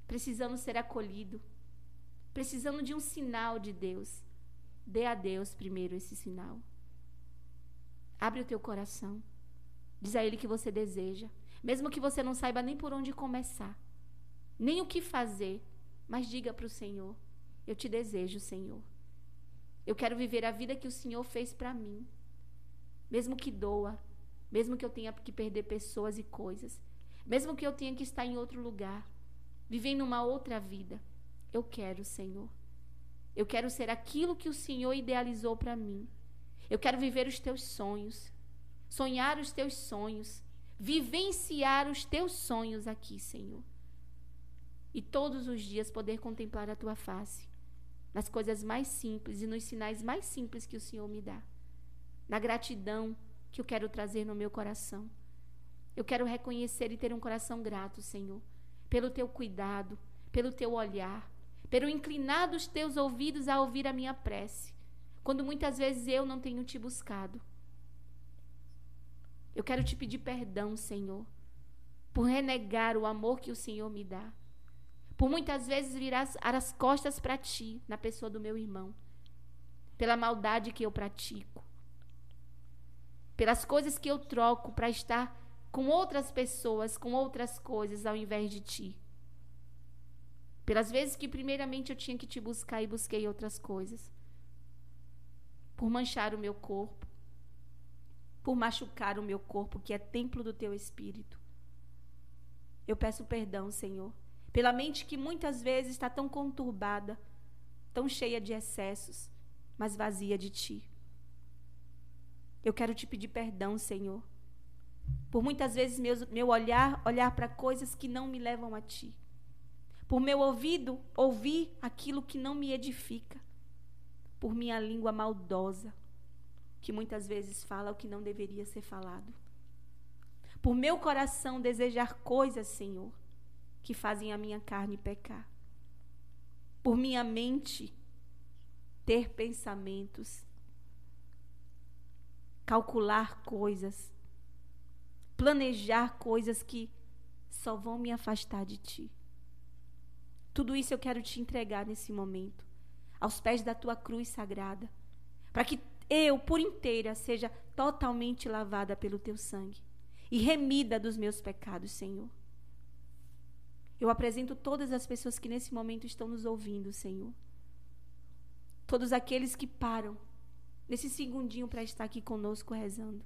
precisando ser acolhido, precisando de um sinal de Deus. Dê a Deus primeiro esse sinal. Abre o teu coração. Diz a Ele que você deseja. Mesmo que você não saiba nem por onde começar, nem o que fazer, mas diga para o Senhor: eu te desejo, Senhor. Eu quero viver a vida que o Senhor fez para mim. Mesmo que doa, mesmo que eu tenha que perder pessoas e coisas, mesmo que eu tenha que estar em outro lugar, vivendo uma outra vida, eu quero, Senhor. Eu quero ser aquilo que o Senhor idealizou para mim. Eu quero viver os teus sonhos, sonhar os teus sonhos, vivenciar os teus sonhos aqui, Senhor. E todos os dias poder contemplar a tua face, nas coisas mais simples e nos sinais mais simples que o Senhor me dá. Na gratidão que eu quero trazer no meu coração. Eu quero reconhecer e ter um coração grato, Senhor, pelo teu cuidado, pelo teu olhar, pelo inclinar dos teus ouvidos a ouvir a minha prece, quando muitas vezes eu não tenho te buscado. Eu quero te pedir perdão, Senhor, por renegar o amor que o Senhor me dá, por muitas vezes virar as costas para ti, na pessoa do meu irmão, pela maldade que eu pratico, pelas coisas que eu troco para estar com outras pessoas, com outras coisas, ao invés de ti. Pelas vezes que primeiramente eu tinha que te buscar e busquei outras coisas. Por manchar o meu corpo, por machucar o meu corpo, que é templo do teu Espírito. Eu peço perdão, Senhor, pela mente que muitas vezes está tão conturbada, tão cheia de excessos, mas vazia de ti. Eu quero te pedir perdão, Senhor, por muitas vezes meu olhar para coisas que não me levam a ti. Por meu ouvido ouvir aquilo que não me edifica. Por minha língua maldosa, que muitas vezes fala o que não deveria ser falado. Por meu coração desejar coisas, Senhor, que fazem a minha carne pecar. Por minha mente ter pensamentos, calcular coisas, planejar coisas que só vão me afastar de ti. Tudo isso eu quero te entregar nesse momento, aos pés da tua cruz sagrada, para que eu, por inteira, seja totalmente lavada pelo teu sangue e remida dos meus pecados, Senhor. Eu apresento todas as pessoas que nesse momento estão nos ouvindo, Senhor. Todos aqueles que param nesse segundinho para estar aqui conosco rezando.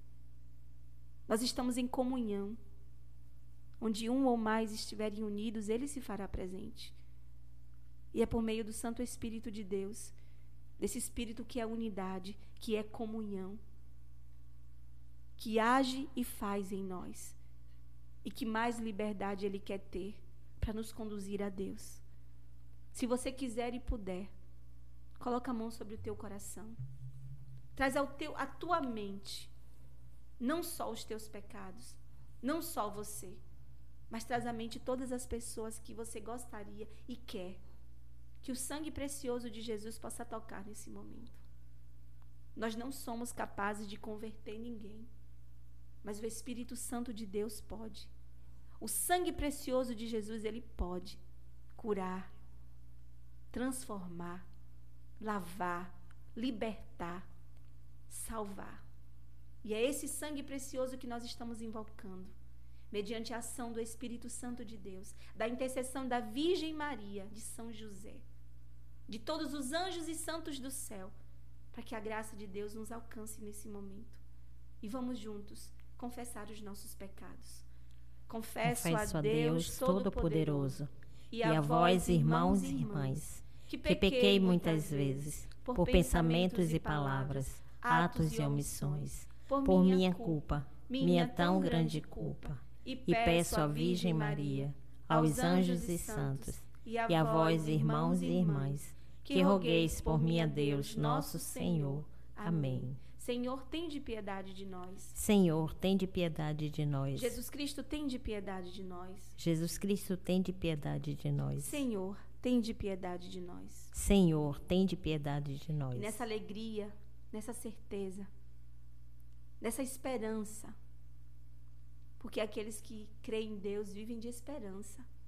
Nós estamos em comunhão. Onde um ou mais estiverem unidos, Ele se fará presente. E é por meio do Santo Espírito de Deus, desse Espírito que é unidade, que é comunhão, que age e faz em nós, e que mais liberdade Ele quer ter para nos conduzir a Deus. Se você quiser e puder, coloca a mão sobre o teu coração. Traz à tua mente, não só os teus pecados, não só você, mas traz à mente todas as pessoas que você gostaria e quer que o sangue precioso de Jesus possa tocar nesse momento. Nós não somos capazes de converter ninguém, mas o Espírito Santo de Deus pode. O sangue precioso de Jesus, ele pode curar, transformar, lavar, libertar, salvar. E é esse sangue precioso que nós estamos invocando, mediante a ação do Espírito Santo de Deus, da intercessão da Virgem Maria, de São José, de todos os anjos e santos do céu, para que a graça de Deus nos alcance nesse momento. E vamos juntos confessar os nossos pecados. Confesso a Deus Todo-Poderoso e a vós, irmãos e irmãs, que pequei muitas vezes, por pensamentos e palavras, atos e omissões, por minha culpa, minha tão grande culpa. E peço à Virgem Maria, aos anjos e santos, e a vós, irmãos e irmãs, que rogueis por mim a Deus, nosso Senhor. Amém. Senhor, tende piedade de nós. Senhor, tende piedade de nós. Jesus Cristo, tende piedade de nós. Jesus Cristo, tende piedade de nós. Senhor, tende piedade de nós. Senhor, tende piedade de nós. E nessa alegria, nessa certeza, nessa esperança, porque aqueles que creem em Deus vivem de esperança.